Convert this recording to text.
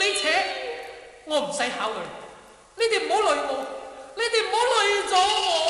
扯，我唔使考慮。你哋唔好累我，你哋唔好累咗我。